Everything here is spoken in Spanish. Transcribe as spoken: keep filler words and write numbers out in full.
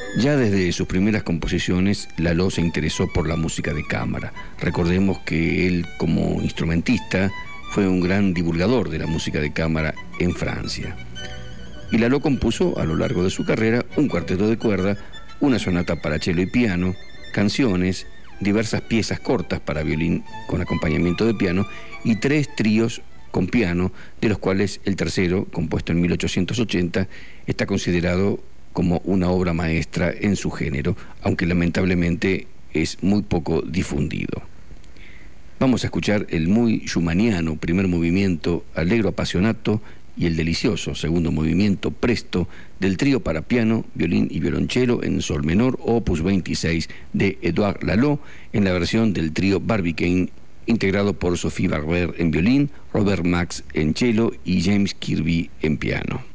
Ya desde sus primeras composiciones, Lalo se interesó por la música de cámara. Recordemos que él, como instrumentista, fue un gran divulgador de la música de cámara en Francia. Y Lalo compuso a lo largo de su carrera un cuarteto de cuerda, una sonata para cello y piano, canciones, diversas piezas cortas para violín con acompañamiento de piano y tres tríos con piano, de los cuales el tercero, compuesto en mil ochocientos ochenta, está considerado como una obra maestra en su género, aunque lamentablemente es muy poco difundido. Vamos a escuchar el muy schumanniano primer movimiento, Allegro Appassionato, y el delicioso segundo movimiento, Presto, del trío para piano, violín y violonchelo en sol menor, opus veintiséis, de Édouard Lalo, en la versión del trío Barbicane, integrado por Sophie Barber en violín, Robert Max en cello y James Kirby en piano.